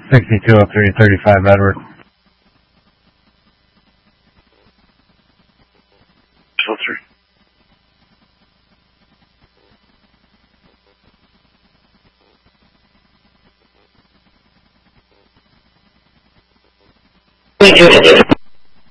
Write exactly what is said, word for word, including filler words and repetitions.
sixty-two oh three, thirty-five Edward. Filter. Thank you.